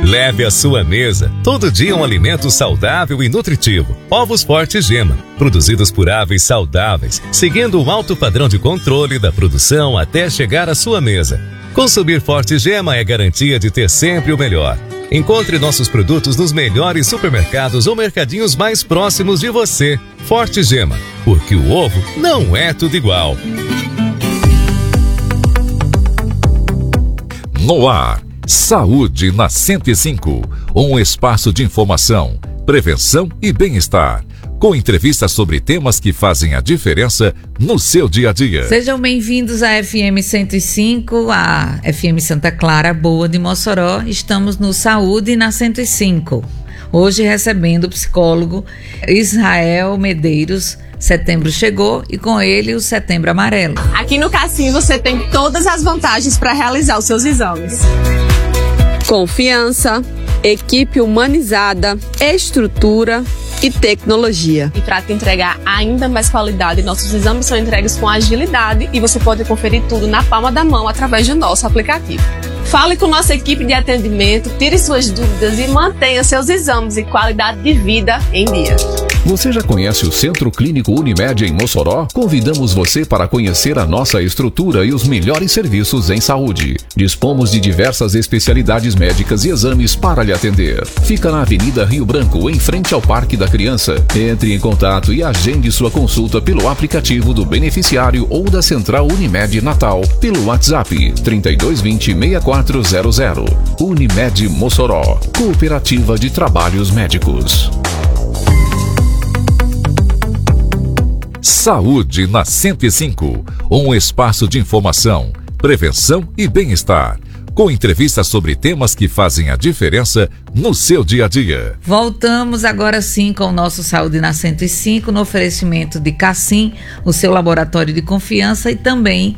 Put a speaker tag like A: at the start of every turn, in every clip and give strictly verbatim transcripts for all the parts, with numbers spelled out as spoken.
A: Leve à sua mesa todo dia um alimento saudável e nutritivo. Ovos Forte Gema, produzidos por aves saudáveis, seguindo um alto padrão de controle da produção até chegar à sua mesa. Consumir Forte Gema é garantia de ter sempre o melhor. Encontre nossos produtos nos melhores supermercados ou mercadinhos mais próximos de você. Forte Gema, porque o ovo não é tudo igual.
B: No ar, Saúde na cento e cinco, um espaço de informação, prevenção e bem-estar, com entrevistas sobre temas que fazem a diferença no seu dia a dia.
C: Sejam bem-vindos à F M cento e cinco, a F M Santa Clara Boa de Mossoró. Estamos no Saúde na cento e cinco. Hoje recebendo o psicólogo Israel Medeiros. Setembro chegou e com ele o Setembro Amarelo.
D: Aqui no Cassim você tem todas as vantagens para realizar os seus exames. Confiança, equipe humanizada, estrutura e tecnologia. E para te entregar ainda mais qualidade, nossos exames são entregues com agilidade e você pode conferir tudo na palma da mão através do nosso aplicativo. Fale com nossa equipe de atendimento, tire suas dúvidas e mantenha seus exames e qualidade de vida em dia.
E: Você já conhece o Centro Clínico Unimed em Mossoró? Convidamos você para conhecer a nossa estrutura e os melhores serviços em saúde. Dispomos de diversas especialidades médicas e exames para lhe atender. Fica na Avenida Rio Branco, em frente ao Parque da Criança. Entre em contato e agende sua consulta pelo aplicativo do beneficiário ou da Central Unimed Natal pelo WhatsApp trinta e dois vinte, sessenta e quatro zero zero. Unimed Mossoró, Cooperativa de Trabalhos Médicos.
B: Saúde na cento e cinco, um espaço de informação, prevenção e bem-estar, com entrevistas sobre temas que fazem a diferença no seu dia a dia.
C: Voltamos agora sim com o nosso Saúde na cento e cinco, no oferecimento de Cassim, o seu laboratório de confiança, e também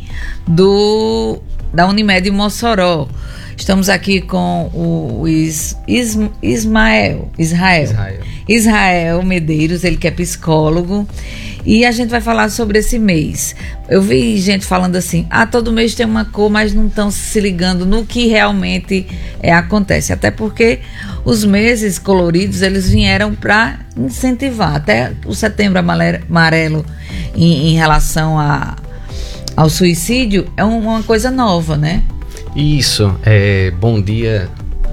C: do da Unimed Mossoró. Estamos aqui com o Is, Is, Ismael, Israel, Israel. Israel Medeiros, ele que é psicólogo, e a gente vai falar sobre esse mês. Eu vi gente falando assim, ah, todo mês tem uma cor, mas não estão se ligando no que realmente é, acontece. Até porque os meses coloridos, eles vieram para incentivar. Até o Setembro Amarelo em, em relação a, ao suicídio é uma coisa nova, né?
F: Isso, é, bom dia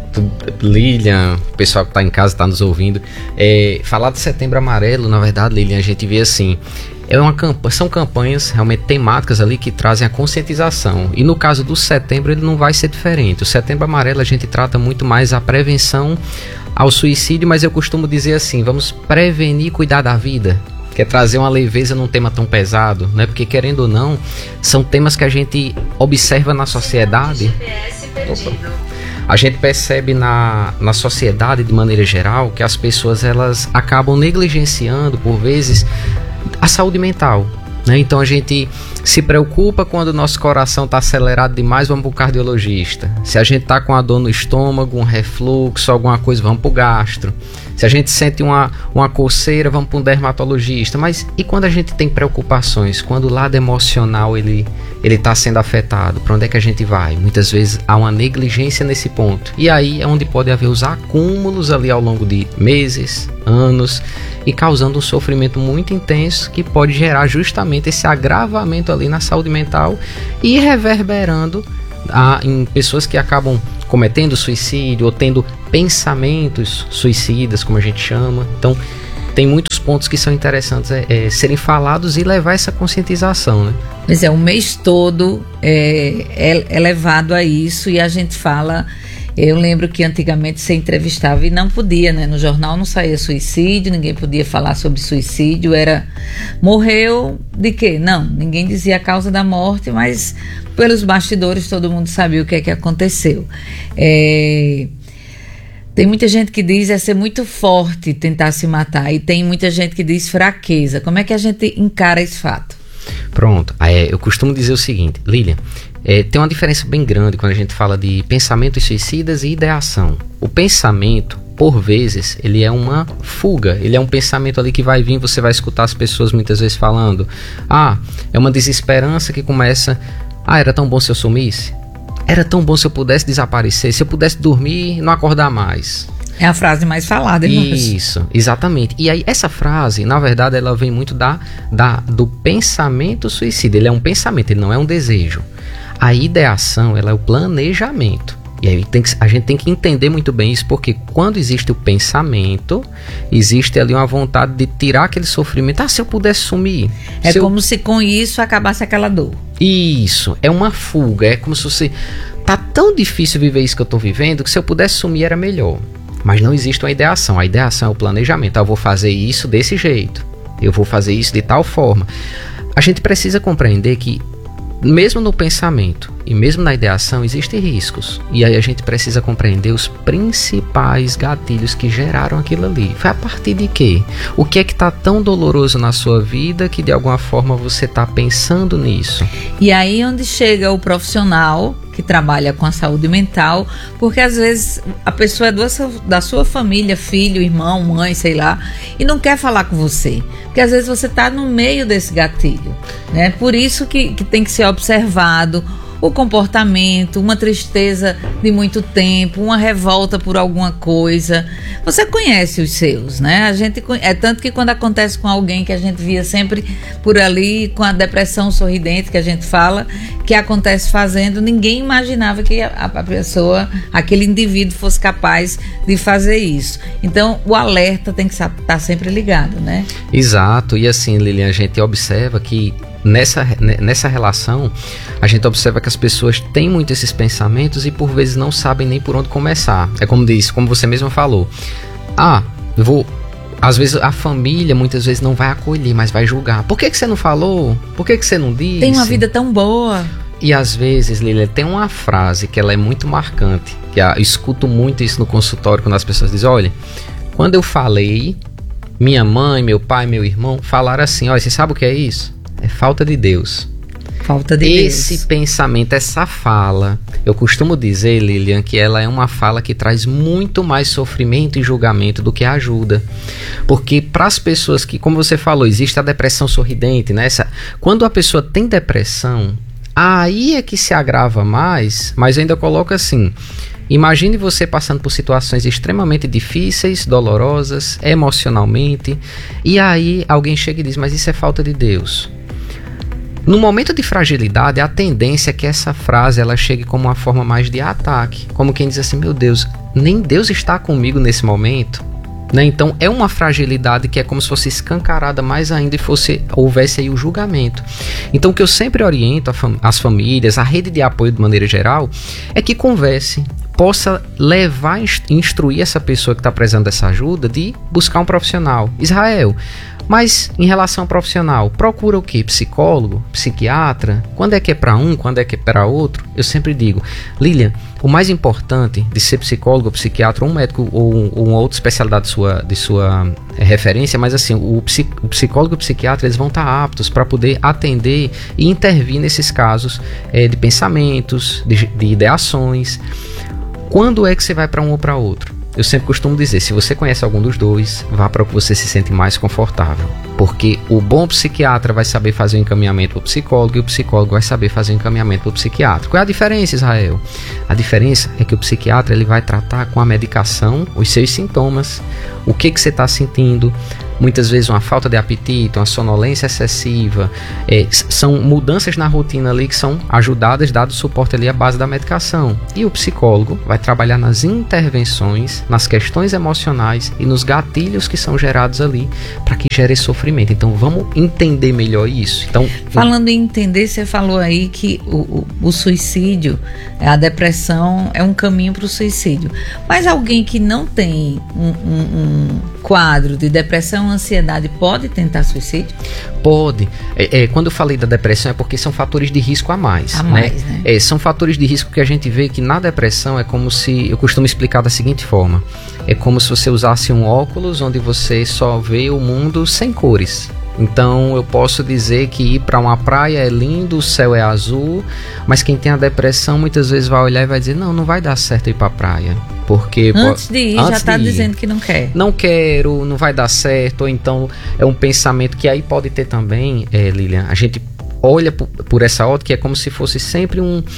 F: Lilian, o pessoal que está em casa está nos ouvindo. É, falar de Setembro Amarelo, na verdade, Lilian, a gente vê assim, é uma campanha, são campanhas realmente temáticas ali que trazem a conscientização, e no caso do setembro ele não vai ser diferente. O Setembro Amarelo a gente trata muito mais a prevenção ao suicídio, mas eu costumo dizer assim, vamos prevenir e cuidar da vida, que é trazer uma leveza num tema tão pesado, né? Porque querendo ou não, são temas que a gente observa na sociedade. Opa. A gente percebe na, na sociedade de maneira geral que as pessoas elas acabam negligenciando por vezes a saúde mental, né? Então a gente se preocupa quando o nosso coração está acelerado demais, vamos para o cardiologista. Se a gente está com a dor no estômago, um refluxo, alguma coisa, vamos para o gastro. Se a gente sente uma, uma coceira, vamos para um dermatologista. Mas e quando a gente tem preocupações? Quando o lado emocional ele ele está sendo afetado, para onde é que a gente vai? Muitas vezes há uma negligência nesse ponto. E aí é onde pode haver os acúmulos ali ao longo de meses, anos, e causando um sofrimento muito intenso que pode gerar justamente esse agravamento ali na saúde mental e reverberando a, em pessoas que acabam cometendo suicídio ou tendo pensamentos suicidas, como a gente chama. Então tem muitos pontos que são interessantes é, é, serem falados e levar essa conscientização, né?
C: Pois é, o mês todo é, é, é levado a isso, e a gente fala. Eu lembro que antigamente você entrevistava e não podia, né? No jornal não saía suicídio, ninguém podia falar sobre suicídio, era morreu de quê? Não, ninguém dizia a causa da morte, mas pelos bastidores todo mundo sabia o que é que aconteceu. É... Tem muita gente que diz é ser muito forte tentar se matar, e tem muita gente que diz fraqueza. Como é que a gente encara esse fato?
F: Pronto, é, eu costumo dizer o seguinte, Lilian, é, tem uma diferença bem grande quando a gente fala de pensamentos suicidas e ideação. O pensamento, por vezes, ele é uma fuga, ele é um pensamento ali que vai vir, você vai escutar as pessoas muitas vezes falando, ah, é uma desesperança que começa, ah, era tão bom se eu sumisse. Era tão bom se eu pudesse desaparecer, se eu pudesse dormir e não acordar mais.
C: É a frase mais falada.
F: Isso, exatamente. E aí essa frase, na verdade, ela vem muito da, da, do pensamento suicida. Ele é um pensamento, ele não é um desejo. A ideação, ela é o planejamento. E aí tem que, a gente tem que entender muito bem isso, porque quando existe o pensamento, existe ali uma vontade de tirar aquele sofrimento. Ah, se eu pudesse sumir.
C: É
F: se
C: como
F: eu...
C: se com isso acabasse aquela dor.
F: Isso, é uma fuga, é como se você... Tá tão difícil viver isso que eu tô vivendo, que se eu pudesse sumir era melhor. Mas não existe uma ideação. A ideação é o planejamento. Ah, eu vou fazer isso desse jeito. Eu vou fazer isso de tal forma. A gente precisa compreender que mesmo no pensamento e mesmo na ideação existem riscos. E aí a gente precisa compreender os principais gatilhos que geraram aquilo ali. Foi a partir de quê? O que é que está tão doloroso na sua vida que de alguma forma você está pensando nisso?
C: E aí onde chega o profissional que trabalha com a saúde mental, porque às vezes a pessoa é do, da sua família, filho, irmão, mãe, sei lá, e não quer falar com você, porque às vezes você está no meio desse gatilho, né? Por isso que, que tem que ser observado o comportamento, uma tristeza de muito tempo, uma revolta por alguma coisa. Você conhece os seus, né? A gente é tanto que quando acontece com alguém que a gente via sempre por ali, com a depressão sorridente que a gente fala, que acontece fazendo, ninguém imaginava que a, a pessoa, aquele indivíduo fosse capaz de fazer isso. Então, o alerta tem que estar sempre ligado, né?
F: Exato. E assim, Lilian, a gente observa que Nessa, nessa relação, a gente observa que as pessoas têm muito esses pensamentos e por vezes não sabem nem por onde começar. É como disse, como você mesmo falou. Ah, eu vou... Às vezes a família muitas vezes não vai acolher, mas vai julgar. Por que, que você não falou? Por que, que você não disse?
C: Tem uma vida tão boa.
F: E às vezes, Lilian, tem uma frase que ela é muito marcante, que eu escuto muito isso no consultório quando as pessoas dizem, olha, quando eu falei, minha mãe, meu pai, meu irmão falaram assim, olha, você sabe o que é isso? É falta de Deus.
C: Falta de
F: Esse
C: Deus.
F: pensamento, essa fala, eu costumo dizer, Lilian, que ela é uma fala que traz muito mais sofrimento e julgamento do que ajuda. Porque para as pessoas que, como você falou, existe a depressão sorridente, né? Essa, quando a pessoa tem depressão, aí é que se agrava mais, mas eu ainda coloco assim... Imagine você passando por situações extremamente difíceis, dolorosas, emocionalmente, e aí alguém chega e diz, mas isso é falta de Deus. No momento de fragilidade, a tendência é que essa frase ela chegue como uma forma mais de ataque, como quem diz assim, meu Deus, nem Deus está comigo nesse momento. Né? Então é uma fragilidade que é como se fosse escancarada mais ainda e fosse, houvesse aí o julgamento. Então o que eu sempre oriento a fam- as famílias, a rede de apoio de maneira geral, é que converse, possa levar, instruir essa pessoa que está precisando dessa ajuda de buscar um profissional. Israel, mas em relação ao profissional, procura o quê? Psicólogo? Psiquiatra? Quando é que é para um, quando é que é para outro? Eu sempre digo, Lilian, o mais importante de ser psicólogo, psiquiatra, um médico ou, ou uma outra especialidade de sua, de sua é, referência, mas assim, o, psic, o psicólogo e o psiquiatra, eles vão estar aptos para poder atender e intervir nesses casos é, de pensamentos, de, de ideações. Quando é que você vai para um ou para outro? Eu sempre costumo dizer, se você conhece algum dos dois, vá para o que você se sente mais confortável. Porque o bom psiquiatra vai saber fazer o encaminhamento para o psicólogo e o psicólogo vai saber fazer o encaminhamento para o psiquiatra. Qual é a diferença, Israel? A diferença é que o psiquiatra ele vai tratar com a medicação os seus sintomas. O que, que você está sentindo? Muitas vezes uma falta de apetite, uma sonolência excessiva, é, são mudanças na rotina ali que são ajudadas, dado o suporte ali à base da medicação. E o psicólogo vai trabalhar nas intervenções, nas questões emocionais e nos gatilhos que são gerados ali para que gere sofrimento. Então vamos entender melhor isso. Então,
C: falando em entender, você falou aí que o, o, o suicídio, a depressão é um caminho para o suicídio. Mas alguém que não tem um, um, um quadro de depressão, ansiedade, pode tentar suicídio?
F: Pode. É, é, quando eu falei da depressão é porque são fatores de risco a mais.
C: A
F: né?
C: mais, né?
F: É, são fatores de risco que a gente vê que na depressão é como se, eu costumo explicar da seguinte forma, é como se você usasse um óculos onde você só vê o mundo sem cores. Então eu posso dizer que ir para uma praia é lindo, o céu é azul, mas quem tem a depressão muitas vezes vai olhar e vai dizer, não, não vai dar certo ir para a praia. Porque
C: antes de ir,
F: antes
C: já está
F: de ir,
C: dizendo que não quer.
F: Não quero, não vai dar certo, ou então é um pensamento que aí pode ter também, é, Lilian, a gente olha por, por essa ótica que é como se fosse sempre um,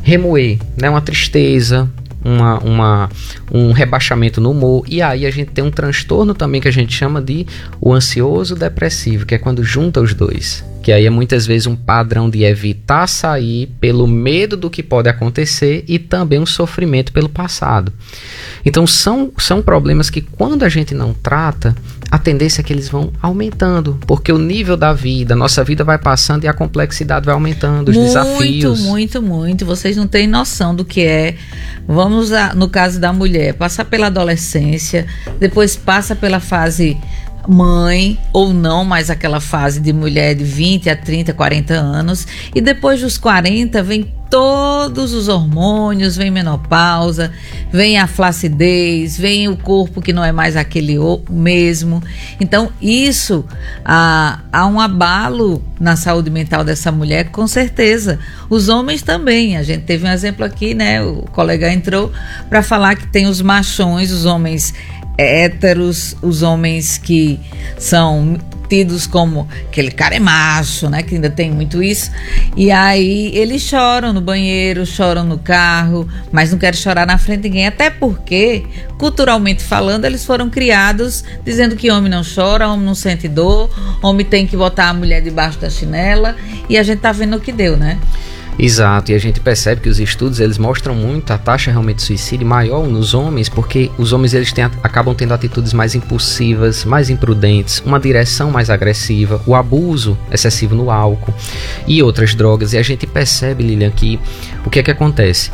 F: remoer, né? Uma tristeza, uma, uma, um rebaixamento no humor, e aí a gente tem um transtorno também que a gente chama de o ansioso depressivo, que é quando junta os dois, que aí é muitas vezes um padrão de evitar sair pelo medo do que pode acontecer e também um sofrimento pelo passado. Então são, são problemas que quando a gente não trata, a tendência é que eles vão aumentando, porque o nível da vida, a nossa vida vai passando e a complexidade vai aumentando, os
C: muito,
F: desafios.
C: Muito, muito, muito. Vocês não têm noção do que é, vamos a, no caso da mulher, passar pela adolescência, depois passa pela fase mãe, ou não, mas aquela fase de mulher de vinte a trinta, quarenta anos, e depois dos quarenta vem todos os hormônios, vem menopausa, vem a flacidez, vem o corpo que não é mais aquele mesmo. Então isso, há, há um abalo na saúde mental dessa mulher, com certeza. Os homens também, a gente teve um exemplo aqui, né, o colega entrou para falar que tem os machões, os homens héteros, os homens que são tidos como aquele cara é macho, né, que ainda tem muito isso, e aí eles choram no banheiro, choram no carro, mas não querem chorar na frente de ninguém, até porque, culturalmente falando, eles foram criados dizendo que homem não chora, homem não sente dor, homem tem que botar a mulher debaixo da chinela, e a gente tá vendo o que deu, né?
F: Exato, e a gente percebe que os estudos eles mostram muito a taxa realmente de suicídio maior nos homens, porque os homens eles têm, acabam tendo atitudes mais impulsivas, mais imprudentes, uma direção mais agressiva, o abuso excessivo no álcool e outras drogas. E a gente percebe, Lilian, que o que é que acontece?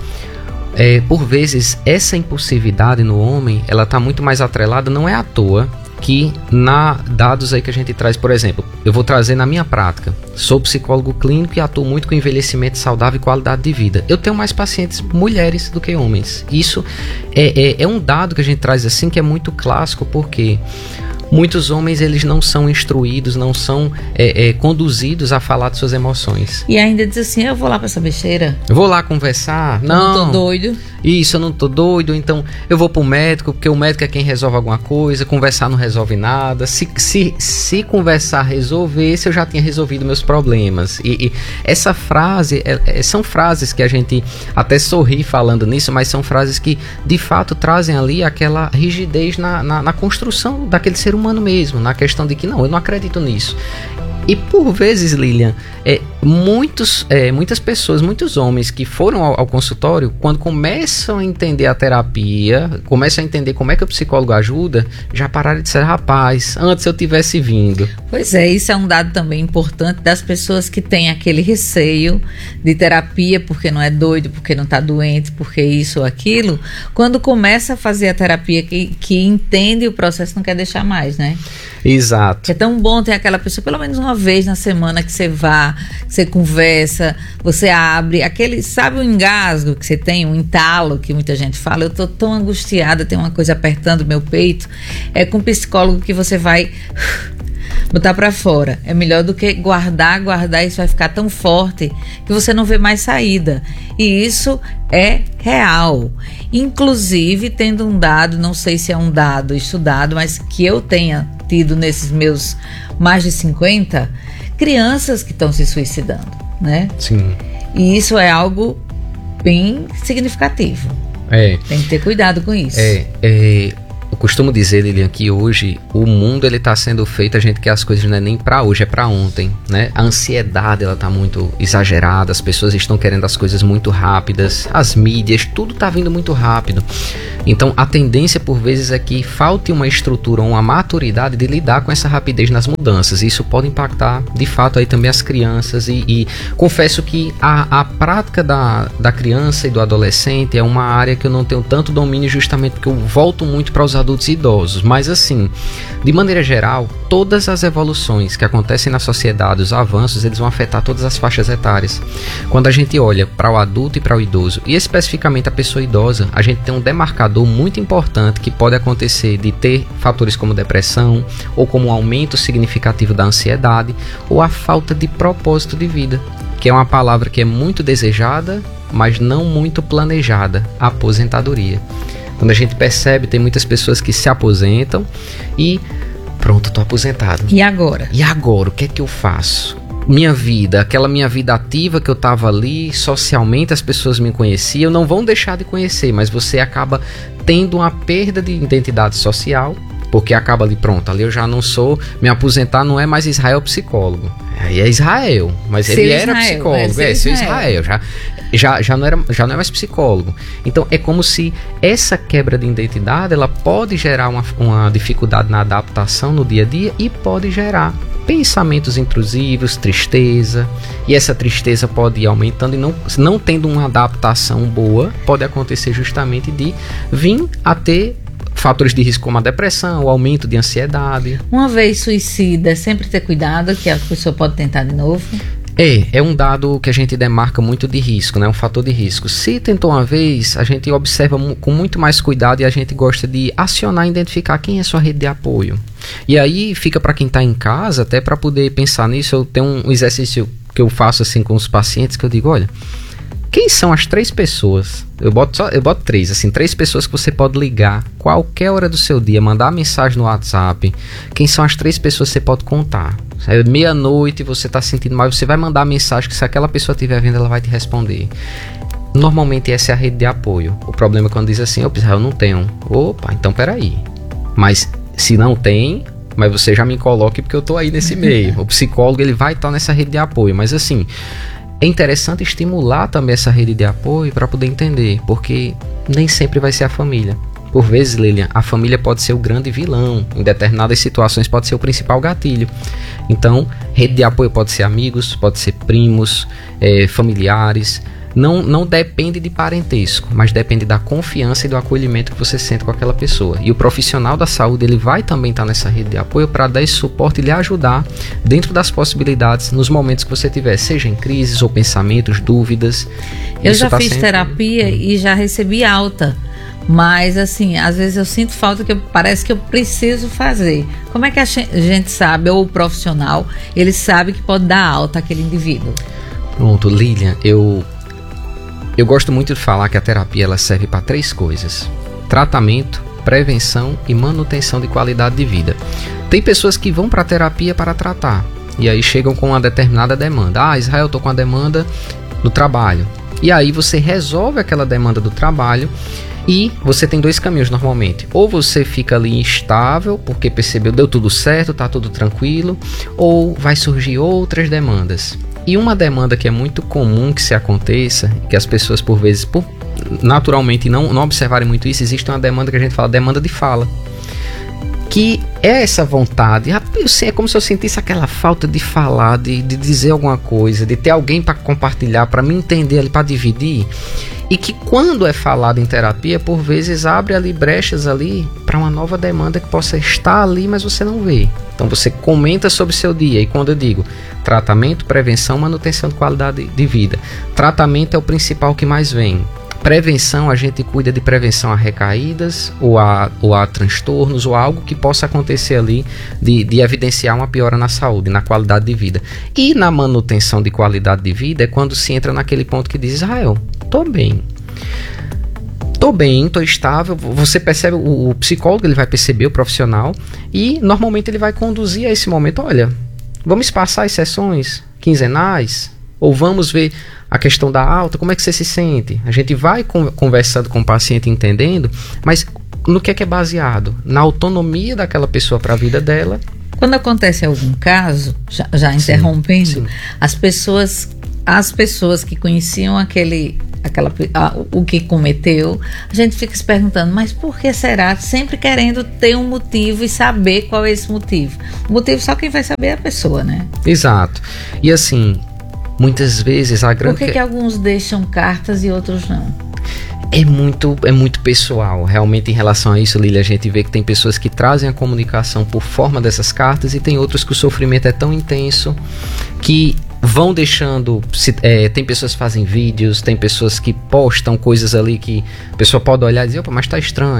F: É, por vezes essa impulsividade no homem ela está muito mais atrelada, não é à toa que na dados aí que a gente traz, por exemplo, eu vou trazer na minha prática, sou psicólogo clínico e atuo muito com envelhecimento saudável e qualidade de vida. Eu tenho mais pacientes mulheres do que homens. Isso é, é, é um dado que a gente traz assim que é muito clássico, porque muitos homens eles não são instruídos, não são é, é, conduzidos a falar de suas emoções.
C: E ainda diz assim, eu vou lá pra essa besteira.
F: Eu vou lá conversar.
C: Eu
F: não,
C: não tô doido.
F: Isso, eu não tô doido, então eu vou pro médico, porque o médico é quem resolve alguma coisa, conversar não resolve nada. Se, se, se conversar resolvesse, eu já tinha resolvido meus problemas. E, e essa frase, é, é, são frases que a gente até sorri falando nisso, mas são frases que de fato trazem ali aquela rigidez na, na, na construção daquele ser humano mesmo, na questão de que não, eu não acredito nisso. E por vezes, Lilian, é, muitos, é, muitas pessoas, muitos homens que foram ao, ao consultório, quando começam a entender a terapia, começam a entender como é que o psicólogo ajuda, já pararam de ser rapaz, antes eu tivesse vindo.
C: Pois é, isso é um dado também importante das pessoas que têm aquele receio de terapia, porque não é doido, porque não está doente, porque isso ou aquilo. Quando começa a fazer a terapia, que, que entende o processo, não quer deixar mais, né?
F: Exato.
C: É tão bom ter aquela pessoa, pelo menos uma vez na semana, que você vá, que você conversa, você abre, aquele, sabe o engasgo que você tem, o entalo que muita gente fala, eu tô tão angustiada, tem uma coisa apertando meu peito, é com um psicólogo que você vai botar pra fora, é melhor do que guardar, guardar, isso vai ficar tão forte que você não vê mais saída, e isso é real, inclusive tendo um dado, não sei se é um dado estudado, mas que eu tenha tido nesses meus mais de cinquenta, crianças que estão se suicidando, né?
F: Sim.
C: E isso é algo bem significativo.
F: É.
C: Tem que ter cuidado com isso.
F: É, é, eu costumo dizer, Lilian, que hoje o mundo ele está sendo feito, a gente quer as coisas não é nem para hoje, é para ontem, né? A ansiedade ela está muito exagerada, as pessoas estão querendo as coisas muito rápidas, as mídias, tudo está vindo muito rápido. Então a tendência por vezes é que falte uma estrutura, uma maturidade de lidar com essa rapidez nas mudanças. Isso pode impactar de fato aí também as crianças e, e confesso que a, a prática da, da criança e do adolescente é uma área que eu não tenho tanto domínio, justamente porque eu volto muito para os adultos e idosos, mas assim, de maneira geral, todas as evoluções que acontecem na sociedade, os avanços, eles vão afetar todas as faixas etárias. Quando a gente olha para o adulto e para o idoso, e especificamente a pessoa idosa, a gente tem um demarcador muito importante que pode acontecer de ter fatores como depressão, ou como um aumento significativo da ansiedade, ou a falta de propósito de vida, que é uma palavra que é muito desejada, mas não muito planejada, a aposentadoria. Quando a gente percebe, tem muitas pessoas que se aposentam e pronto, estou aposentado.
C: E agora?
F: E agora, o que é que eu faço? minha vida, aquela minha vida ativa que eu tava ali, socialmente as pessoas me conheciam, não vão deixar de conhecer, mas você acaba tendo uma perda de identidade social, porque acaba ali, pronto, ali eu já não sou, me aposentar não é mais Israel psicólogo, aí é Israel, mas
C: Ser
F: ele era
C: Israel,
F: psicólogo,
C: é,
F: é, ser Israel, já, já, já, não era, já não é mais psicólogo. Então é como se essa quebra de identidade, ela pode gerar uma, uma dificuldade na adaptação no dia a dia e pode gerar pensamentos intrusivos, tristeza, e essa tristeza pode ir aumentando e não, não tendo uma adaptação boa, pode acontecer justamente de vir a ter fatores de risco como a depressão, o aumento de ansiedade.
C: Uma vez suicida, sempre ter cuidado que a pessoa pode tentar de novo.
F: É, é um dado que a gente demarca muito de risco, né? Um fator de risco. Se tentou uma vez, a gente observa com muito mais cuidado e a gente gosta de acionar e identificar quem é sua rede de apoio. E aí fica para quem está em casa, até para poder pensar nisso, eu tenho um exercício que eu faço assim com os pacientes, que eu digo, olha, quem são as três pessoas, eu boto, só, eu boto três, assim, três pessoas que você pode ligar qualquer hora do seu dia, mandar mensagem no WhatsApp, quem são as três pessoas que você pode contar. É meia-noite, você está sentindo mal, você vai mandar mensagem que se aquela pessoa estiver vendo, ela vai te responder. Normalmente essa é a rede de apoio. O problema é quando diz assim, opa, eu não tenho. Opa, então peraí. Mas se não tem, mas você já me coloque porque eu tô aí nesse meio. O psicólogo, ele vai estar nessa rede de apoio, mas assim, é interessante estimular também essa rede de apoio para poder entender, porque nem sempre vai ser a família. Por vezes, Lilian, a família pode ser o grande vilão, em determinadas situações pode ser o principal gatilho. Então, rede de apoio pode ser amigos, pode ser primos, é, familiares. Não, não depende de parentesco, mas depende da confiança e do acolhimento que você sente com aquela pessoa. E o profissional da saúde, ele vai também estar nessa rede de apoio para dar esse suporte e lhe ajudar dentro das possibilidades nos momentos que você tiver, seja em crises ou pensamentos, dúvidas.
C: Eu
F: Isso
C: já
F: tá
C: fiz
F: sempre...
C: terapia e já recebi alta. Mas, assim, às vezes eu sinto falta que eu, parece que eu preciso fazer. Como é que a gente sabe, ou o profissional, ele sabe que pode dar alta àquele indivíduo?
F: Pronto, Lilian, eu, eu gosto muito de falar que a terapia ela serve para três coisas: tratamento, prevenção e manutenção de qualidade de vida. Tem pessoas que vão para a terapia para tratar, e aí chegam com uma determinada demanda. Ah, Israel, eu tô com a demanda do trabalho. E aí você resolve aquela demanda do trabalho. E você tem dois caminhos normalmente: ou você fica ali instável porque percebeu, deu tudo certo, tá tudo tranquilo, ou vai surgir outras demandas. E uma demanda que é muito comum que se aconteça, que as pessoas por vezes, por, naturalmente não, não observarem muito isso, existe uma demanda que a gente fala demanda de fala, que é essa vontade, é como se eu sentisse aquela falta de falar, de, de dizer alguma coisa, de ter alguém para compartilhar, para me entender ali, para dividir. E que quando é falado em terapia, por vezes abre ali brechas ali para uma nova demanda que possa estar ali, mas você não vê. Então você comenta sobre o seu dia, e quando eu digo tratamento, prevenção, manutenção de qualidade de vida, tratamento é o principal que mais vem. Prevenção, a gente cuida de prevenção a recaídas ou a, ou a transtornos ou algo que possa acontecer ali de, de evidenciar uma piora na saúde, na qualidade de vida. E na manutenção de qualidade de vida é quando se entra naquele ponto que diz: Israel, tô bem, tô bem, tô estável. Você percebe, o, o psicólogo ele vai perceber, o profissional, e normalmente ele vai conduzir a esse momento: olha, vamos espaçar as sessões quinzenais, ou vamos ver a questão da alta, como é que você se sente? A gente vai conversando com o paciente, entendendo, mas no que é que é baseado? Na autonomia daquela pessoa para a vida dela.
C: Quando acontece algum caso, já, já interrompendo, sim, sim. as pessoas as pessoas que conheciam aquele, aquela, a, o que cometeu, a gente fica se perguntando, mas por que será? Sempre querendo ter um motivo e saber qual é esse motivo. O motivo só quem vai saber é a pessoa, né?
F: Exato. E assim, muitas vezes a grande...
C: Por que que alguns deixam cartas e outros não?
F: É muito, é muito pessoal. Realmente, em relação a isso, Lili, a gente vê que tem pessoas que trazem a comunicação por forma dessas cartas e tem outros que o sofrimento é tão intenso que vão deixando... Se, é, tem pessoas que fazem vídeos, tem pessoas que postam coisas ali que a pessoa pode olhar e dizer, opa, mas tá estranho.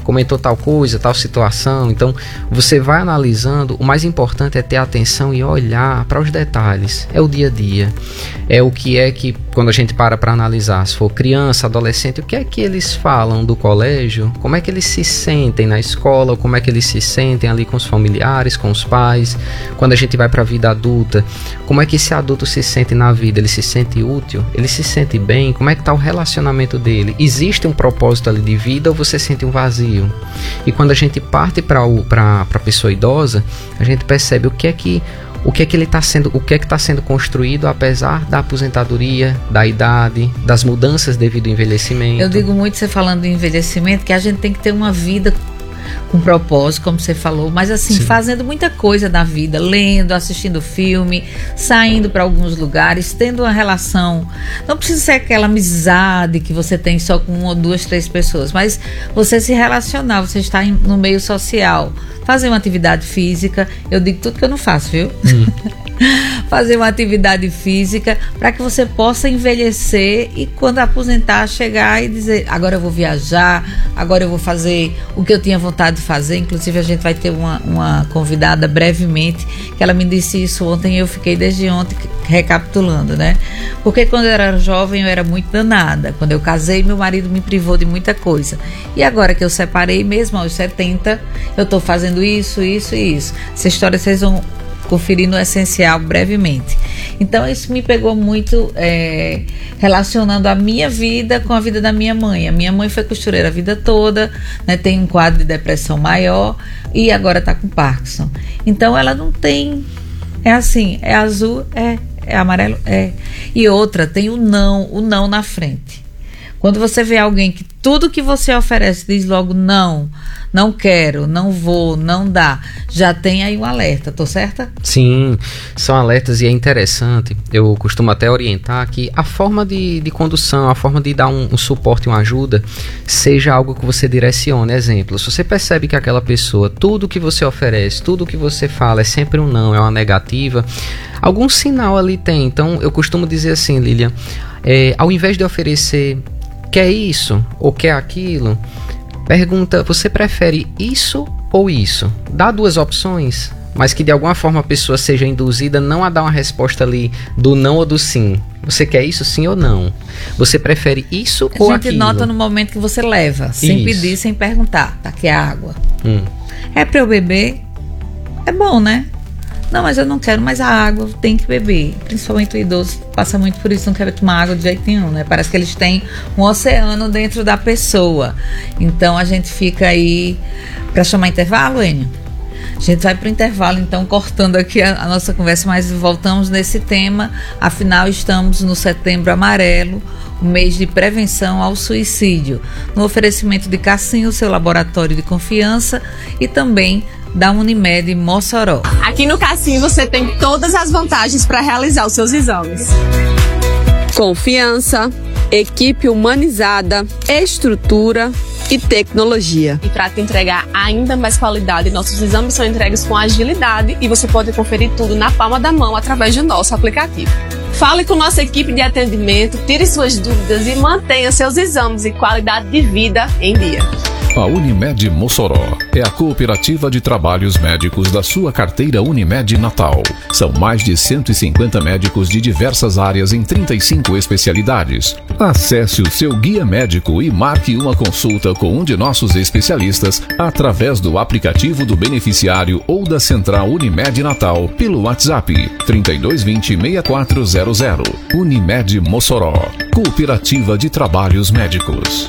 F: comentou tal coisa, tal situação. Então, você vai analisando. O mais importante é ter atenção e olhar para os detalhes. É o dia a dia. É o que é que, quando a gente para para analisar, se for criança, adolescente, o que é que eles falam do colégio? Como é que eles se sentem na escola? Como é que eles se sentem ali com os familiares, com os pais? Quando a gente vai para a vida adulta, como é que esse adulto se sente na vida? Ele se sente útil? Ele se sente bem? Como é que está o relacionamento dele? Existe um propósito ali de vida ou você sente um vazio? E quando a gente parte para a pessoa idosa, a gente percebe o que é que o que é que ele está sendo, o que é que está sendo construído apesar da aposentadoria, da idade, das mudanças devido ao envelhecimento.
C: Eu digo muito, você falando de envelhecimento, que a gente tem que ter uma vida com propósito, como você falou, mas assim, sim, fazendo muita coisa na vida, lendo, assistindo filme, saindo para alguns lugares, tendo uma relação. Não precisa ser aquela amizade que você tem só com uma ou duas, três pessoas, mas você se relacionar, você estar em, no meio social, fazer uma atividade física. Eu digo tudo que eu não faço, viu? Hum. Fazer uma atividade física para que você possa envelhecer e quando aposentar chegar e dizer, agora eu vou viajar, agora eu vou fazer o que eu tinha vontade de fazer. Inclusive a gente vai ter uma, uma convidada brevemente que ela me disse isso ontem e eu fiquei desde ontem recapitulando, né? Porque quando eu era jovem eu era muito danada. Quando eu casei, meu marido me privou de muita coisa. E agora que eu separei, mesmo aos setenta, eu tô fazendo isso, isso e isso. Essa história vocês vão conferir no essencial brevemente. Então isso me pegou muito é, relacionando a minha vida com a vida da minha mãe. A minha mãe foi costureira a vida toda, né, tem um quadro de depressão maior e agora está com Parkinson. Então ela não tem, é assim, é azul, é, é amarelo, é. E outra, tem o não, o não na frente. Quando você vê alguém que tudo que você oferece diz logo não, não quero, não vou, não dá, já tem aí um alerta, tô certa?
F: Sim, são alertas e é interessante, eu costumo até orientar que a forma de, de condução, a forma de dar um, um suporte, uma ajuda, seja algo que você direcione. Exemplo, se você percebe que aquela pessoa, tudo que você oferece, tudo que você fala é sempre um não, é uma negativa, algum sinal ali tem. Então eu costumo dizer assim, Lilian, é, ao invés de oferecer quer isso ou quer aquilo, pergunta, você prefere isso ou isso? Dá duas opções, mas que de alguma forma a pessoa seja induzida não a dar uma resposta ali do não ou do sim. Você quer isso, sim ou não? Você prefere isso
C: a
F: ou aquilo? A
C: gente nota no momento que você leva, sem isso. pedir, sem perguntar. Tá aqui a água. Hum. É pra eu beber? É bom, né? Não, mas eu não quero mais a água, tem que beber. Principalmente o idoso passa muito por isso, não quer tomar água de jeito nenhum, né? Parece que eles têm um oceano dentro da pessoa. Então a gente fica aí para chamar intervalo, Enio? A gente vai para o intervalo, então, cortando aqui a, a nossa conversa, mas voltamos nesse tema. Afinal, estamos no Setembro Amarelo, o mês de prevenção ao suicídio. No oferecimento de Cassim, o seu laboratório de confiança, e também da Unimed Mossoró.
D: Aqui no Cassim você tem todas as vantagens para realizar os seus exames. Confiança, equipe humanizada, estrutura e tecnologia. E para te entregar ainda mais qualidade, nossos exames são entregues com agilidade e você pode conferir tudo na palma da mão através do nosso aplicativo. Fale com nossa equipe de atendimento, tire suas dúvidas e mantenha seus exames e qualidade de vida em dia.
E: A Unimed Mossoró é a cooperativa de trabalhos médicos da sua carteira Unimed Natal. São mais de cento e cinquenta médicos de diversas áreas em trinta e cinco especialidades. Acesse o seu guia médico e marque uma consulta com um de nossos especialistas através do aplicativo do beneficiário ou da Central Unimed Natal pelo WhatsApp trinta e dois vinte, sessenta e quatro zero zero. Unimed Mossoró, cooperativa de trabalhos médicos.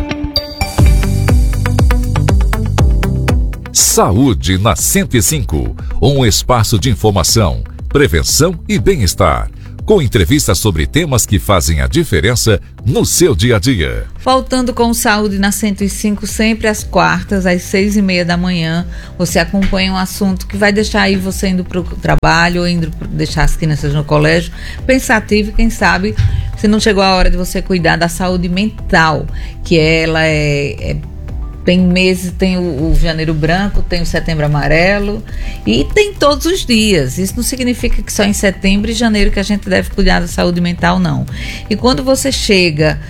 B: Saúde na cento e cinco, um espaço de informação, prevenção e bem-estar, com entrevistas sobre temas que fazem a diferença no seu dia a dia.
C: Voltando com Saúde na cento e cinco, sempre às quartas, às seis e meia da manhã, você acompanha um assunto que vai deixar aí você indo para o trabalho ou indo deixar as crianças no colégio, pensativo, e quem sabe se não chegou a hora de você cuidar da saúde mental, que ela é... é tem meses, tem o, o janeiro branco, tem o setembro amarelo e tem todos os dias. Isso não significa que só em setembro e janeiro que a gente deve cuidar da saúde mental, não. E quando você chega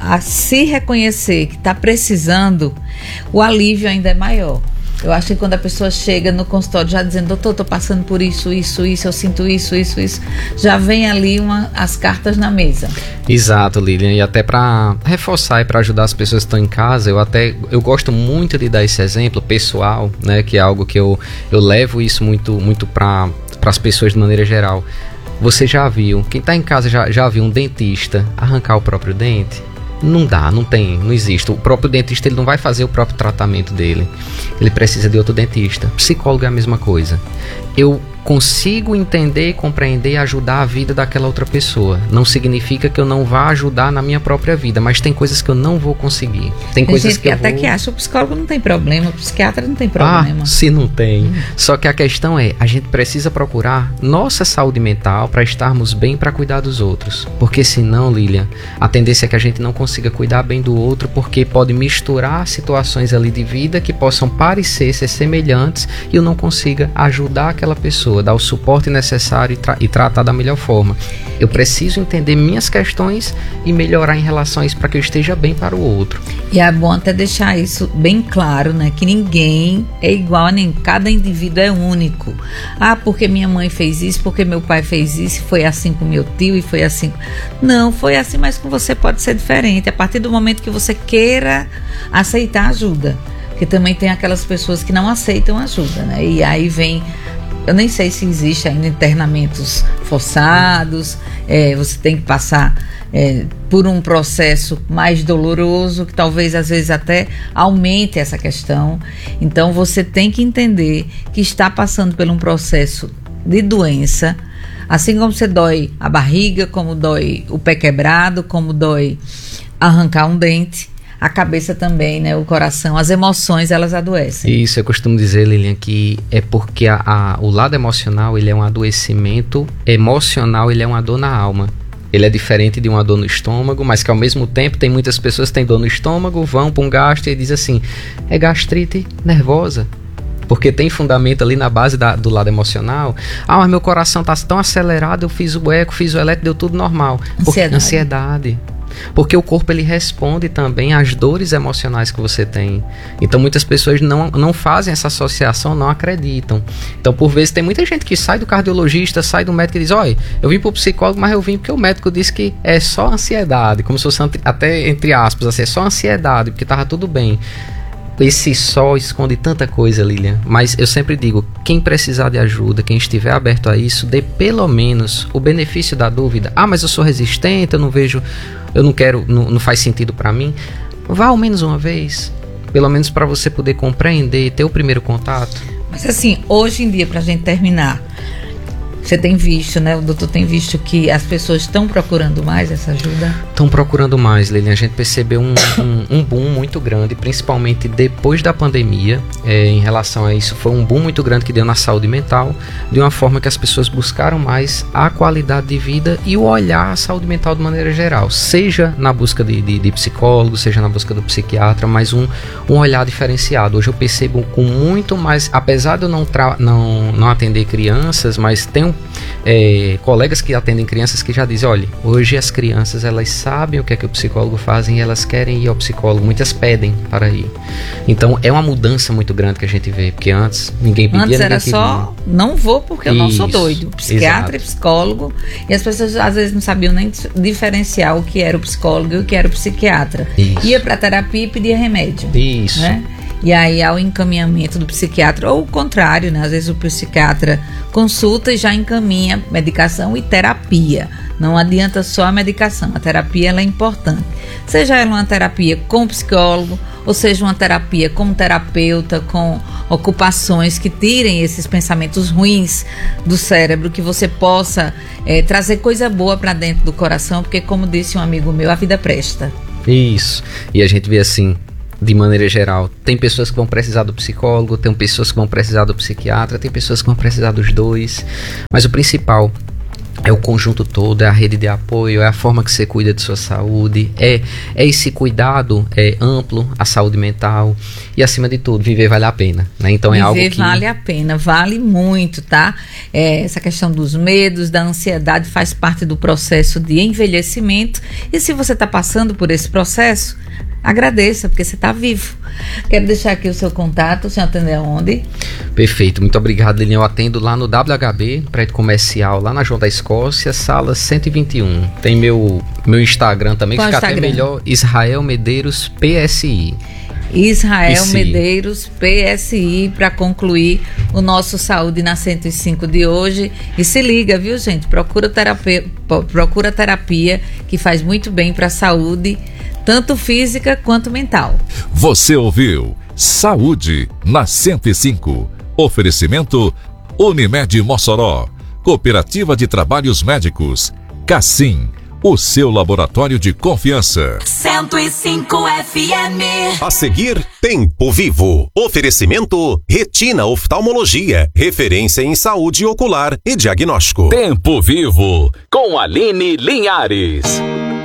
C: a se reconhecer que está precisando, o alívio ainda é maior. Eu acho que quando a pessoa chega no consultório já dizendo, doutor, estou passando por isso, isso, isso, eu sinto isso, isso, isso, já vem ali uma, as cartas na mesa.
F: Exato, Lilian, e até para reforçar e para ajudar as pessoas que estão em casa, eu até, eu gosto muito de dar esse exemplo pessoal, né, que é algo que eu, eu levo isso muito, muito para as pessoas de maneira geral. Você já viu, quem está em casa já, já viu um dentista arrancar o próprio dente? Não dá, não tem, não existe. O próprio dentista ele não vai fazer o próprio tratamento dele. Ele precisa de outro dentista. Psicólogo é a mesma coisa. Eu consigo entender, compreender e ajudar a vida daquela outra pessoa. Não significa que eu não vá ajudar na minha própria vida, mas tem coisas que eu não vou conseguir. Tem, tem coisas
C: gente
F: que, que eu
C: até
F: vou...
C: que acha o psicólogo não tem problema, o psiquiatra não tem problema.
F: Ah, se não tem. Hum. Só que a questão é, a gente precisa procurar nossa saúde mental para estarmos bem, para cuidar dos outros. Porque senão, Lilian, a tendência é que a gente não consiga cuidar bem do outro, porque pode misturar situações ali de vida que possam parecer ser semelhantes e eu não consiga ajudar aquela pessoa, dar o suporte necessário e, tra- e tratar da melhor forma. Eu preciso entender minhas questões e melhorar em relação a isso para que eu esteja bem para o outro.
C: E é bom até deixar isso bem claro, né? Que ninguém é igual a nem cada indivíduo é único. Ah, porque minha mãe fez isso, porque meu pai fez isso, foi assim com meu tio e foi assim. Não, foi assim, mas com você pode ser diferente. A partir do momento que você queira aceitar ajuda. Porque também tem aquelas pessoas que não aceitam ajuda, né? E aí vem... Eu nem sei se existe ainda internamentos forçados, é, você tem que passar é, por um processo mais doloroso, que talvez às vezes até aumente essa questão. Então você tem que entender que está passando por um processo de doença, assim como você dói a barriga, como dói o pé quebrado, como dói arrancar um dente. A cabeça também, né? O coração, as emoções, elas adoecem.
F: Isso, eu costumo dizer, Lilian, que é porque a, a, o lado emocional, ele é um adoecimento emocional, ele é uma dor na alma. Ele é diferente de uma dor no estômago, mas que ao mesmo tempo tem muitas pessoas que têm dor no estômago, vão para um gastro e dizem assim, é gastrite nervosa. Porque tem fundamento ali na base da, do lado emocional. Ah, mas meu coração está tão acelerado, eu fiz o eco, fiz o eletro, deu tudo normal.
C: Ansiedade.
F: Porque, ansiedade. Porque o corpo ele responde também às dores emocionais que você tem. Então muitas pessoas não, não fazem essa associação, não acreditam. Então por vezes tem muita gente que sai do cardiologista, sai do médico e diz, olha, eu vim pro psicólogo, mas eu vim porque o médico disse que é só ansiedade, como se fosse até entre aspas, assim, é só ansiedade, porque tava tudo bem. Esse só esconde tanta coisa, Lilian. Mas eu sempre digo, quem precisar de ajuda, quem estiver aberto a isso, dê pelo menos o benefício da dúvida. Ah, mas eu sou resistente, eu não vejo, eu não quero, não, não faz sentido para mim. Vá ao menos uma vez, pelo menos para você poder compreender e ter o primeiro contato.
C: Mas assim, hoje em dia, pra gente terminar, você tem visto, né? O doutor tem visto que as pessoas estão procurando mais essa ajuda? Estão
F: procurando mais, Lilian. A gente percebeu um, um, um boom muito grande, principalmente depois da pandemia. É, em relação a isso, foi um boom muito grande que deu na saúde mental, de uma forma que as pessoas buscaram mais a qualidade de vida e o olhar à saúde mental de maneira geral. Seja na busca de, de, de psicólogo, seja na busca do psiquiatra, mas um, um olhar diferenciado. Hoje eu percebo com muito mais, apesar de eu não, tra- não, não atender crianças, mas tem É, colegas que atendem crianças que já dizem, olha, hoje as crianças elas sabem o que é que o psicólogo faz e elas querem ir ao psicólogo, muitas pedem para ir. Então é uma mudança muito grande que a gente vê, porque antes ninguém pedia,
C: antes
F: ninguém
C: era
F: queria.
C: Só, não vou porque eu
F: Isso,
C: não sou doido, psiquiatra
F: exato.
C: E psicólogo, e as pessoas às vezes não sabiam nem diferenciar o que era o psicólogo e o que era o psiquiatra.
F: Isso.
C: Ia para terapia e pedia remédio.
F: Isso.
C: Né? E aí ao encaminhamento do psiquiatra, ou o contrário, né? Às vezes o psiquiatra consulta e já encaminha medicação e terapia. Não adianta só a medicação, a terapia ela é importante. Seja ela uma terapia com psicólogo, ou seja uma terapia como terapeuta, com ocupações que tirem esses pensamentos ruins do cérebro, que você possa é, trazer coisa boa para dentro do coração, porque como disse um amigo meu, a vida presta.
F: Isso, e a gente vê assim, de maneira geral, tem pessoas que vão precisar do psicólogo, tem pessoas que vão precisar do psiquiatra, tem pessoas que vão precisar dos dois, mas o principal, é o conjunto todo, é a rede de apoio, é a forma que você cuida de sua saúde, é, é esse cuidado é, amplo, a saúde mental e, acima de tudo, viver vale a pena, né? Então é
C: viver
F: algo que...
C: vale a pena, vale muito, tá? É, essa questão dos medos, da ansiedade faz parte do processo de envelhecimento, e se você está passando por esse processo, agradeça, porque você está vivo. Quero deixar aqui o seu contato, o senhor atende aonde?
F: Perfeito, muito obrigado, Lilian. Eu atendo lá no W H B, prédio comercial, lá na João da Escócia, sala cento e vinte e um. Tem meu, meu Instagram também,
C: Qual
F: que fica
C: Instagram?
F: até melhor, Israel Medeiros P S I.
C: Israel
F: P S I.
C: Medeiros P S I, para concluir o nosso Saúde na cento e cinco de hoje. E se liga, viu, gente? Procura terapia, procura terapia que faz muito bem para a saúde, tanto física quanto mental.
B: Você ouviu Saúde na cento e cinco. Oferecimento Unimed Mossoró, Cooperativa de Trabalhos Médicos, Cassim, o seu laboratório de confiança.
G: cento e cinco F M.
H: A seguir, Tempo Vivo. Oferecimento Retina Oftalmologia, referência em saúde ocular e diagnóstico.
A: Tempo Vivo, com Aline Linhares.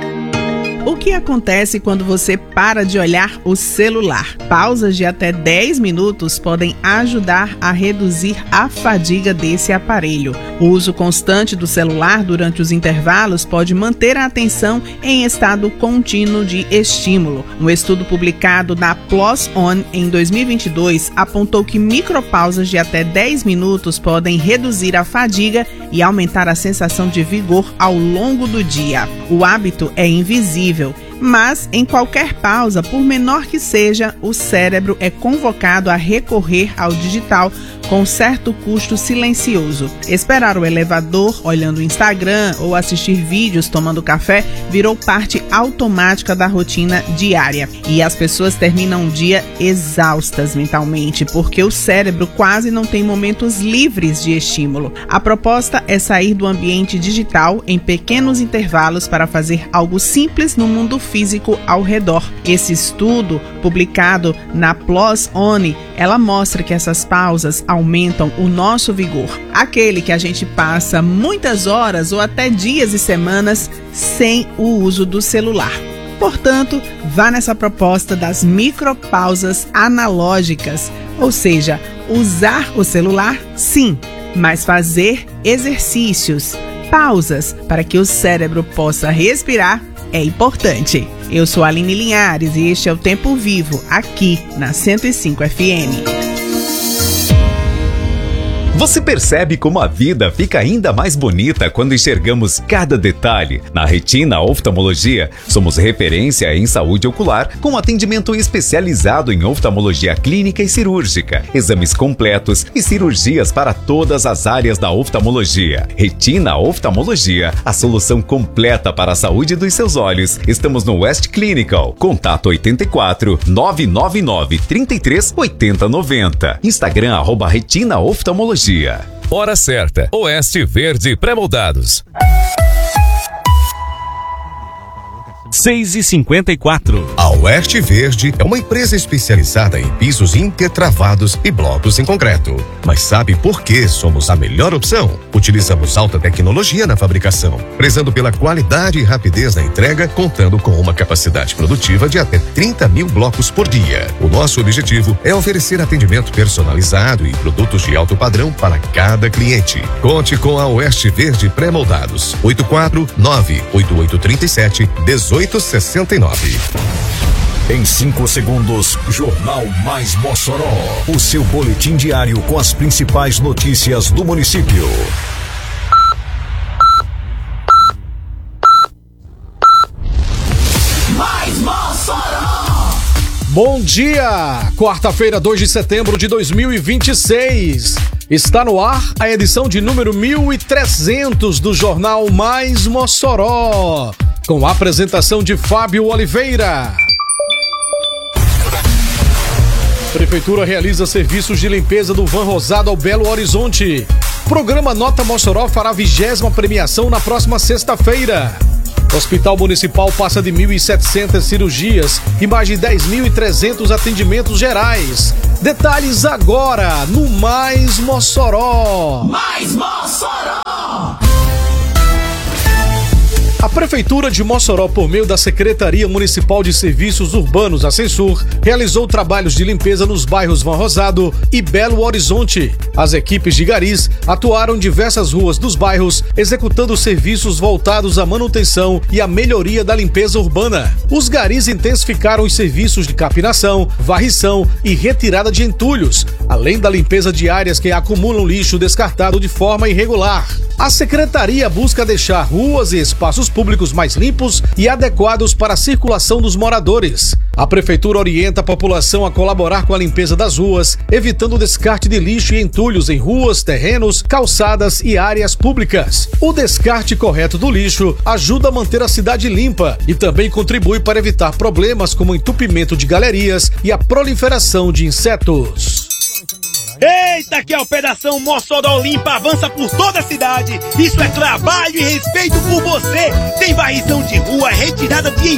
I: O que acontece quando você para de olhar o celular? Pausas de até dez minutos podem ajudar a reduzir a fadiga desse aparelho. O uso constante do celular durante os intervalos pode manter a atenção em estado contínuo de estímulo. Um estudo publicado na PLOS ON em dois mil e vinte e dois apontou que micropausas de até dez minutos podem reduzir a fadiga e aumentar a sensação de vigor ao longo do dia. O hábito é invisível, mas em qualquer pausa, por menor que seja, o cérebro é convocado a recorrer ao digital com certo custo silencioso. Esperar o elevador, olhando o Instagram ou assistir vídeos tomando café virou parte automática da rotina diária. E as pessoas terminam o dia exaustas mentalmente, porque o cérebro quase não tem momentos livres de estímulo. A proposta é sair do ambiente digital em pequenos intervalos para fazer algo simples no mundo físico ao redor. Esse estudo, publicado na PLOS ON, ela mostra que essas pausas aumentam o nosso vigor, aquele que a gente passa muitas horas ou até dias e semanas sem o uso do celular. Portanto, vá nessa proposta das micropausas analógicas, ou seja, usar o celular, sim, mas fazer exercícios, pausas para que o cérebro possa respirar é importante. Eu sou a Aline Linhares e este é o Tempo Vivo, aqui na cento e cinco F M.
A: Você percebe como a vida fica ainda mais bonita quando enxergamos cada detalhe? Na Retina Oftalmologia, somos referência em saúde ocular, com atendimento especializado em oftalmologia clínica e cirúrgica, exames completos e cirurgias para todas as áreas da oftalmologia. Retina Oftalmologia, a solução completa para a saúde dos seus olhos. Estamos no West Clinical. Contato oito quatro, nove nove nove, três três, oito zero nove zero. Instagram arroba Retina Oftalmologia. Hora certa. Oeste Verde Pré-moldados.
J: seis e cinquenta e quatro.
K: A Oeste Verde é uma empresa especializada em pisos intertravados e blocos em concreto. Mas sabe por que somos a melhor opção? Utilizamos alta tecnologia na fabricação, prezando pela qualidade e rapidez na entrega, contando com uma capacidade produtiva de até trinta mil blocos por dia. O nosso objetivo é oferecer atendimento personalizado e produtos de alto padrão para cada cliente. Conte com a Oeste Verde Pré-moldados. oito quatro nove, oito oito três sete, um oito seis nove.
E: Em cinco segundos, Jornal Mais Mossoró. O seu boletim diário com as principais notícias do município.
G: Mais Mossoró.
L: Bom dia! Quarta-feira, dois de setembro de dois mil e vinte e seis. Está no ar a edição de número mil e trezentos do Jornal Mais Mossoró, com a apresentação de Fábio Oliveira. Prefeitura realiza serviços de limpeza do Van Rosado ao Belo Horizonte. Programa Nota Mossoró fará vigésima premiação na próxima sexta-feira. Hospital Municipal passa de mil e setecentas cirurgias e mais de dez mil e trezentos atendimentos gerais. Detalhes agora no Mais Mossoró.
G: Mais Mossoró.
L: A Prefeitura de Mossoró, por meio da Secretaria Municipal de Serviços Urbanos, a Censur, realizou trabalhos de limpeza nos bairros Van Rosado e Belo Horizonte. As equipes de garis atuaram em diversas ruas dos bairros, executando serviços voltados à manutenção e à melhoria da limpeza urbana. Os garis intensificaram os serviços de capinação, varrição e retirada de entulhos, além da limpeza de áreas que acumulam lixo descartado de forma irregular. A Secretaria busca deixar ruas e espaços públicos mais limpos e adequados para a circulação dos moradores. A Prefeitura orienta a população a colaborar com a limpeza das ruas, evitando o descarte de lixo e entulhos em ruas, terrenos, calçadas e áreas públicas. O descarte correto do lixo ajuda a manter a cidade limpa e também contribui para evitar problemas como entupimento de galerias e a proliferação de insetos.
M: Eita, que a Operação Mossoró Limpa avança por toda a cidade. Isso é trabalho e respeito por você. Tem varrição de rua, retirada de